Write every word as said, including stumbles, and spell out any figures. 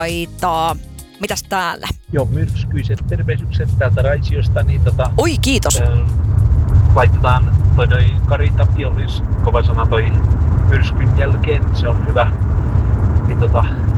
Aitaa. Mitäs täällä? Joo, myrskyiset terveisykset täältä Raisiosta, niin tota... Oi, kiitos! Äh, laitetaan toi, toi Kari Tapio olisi kova sana toi myrskyn jälkeen, se on hyvä. Niin tota,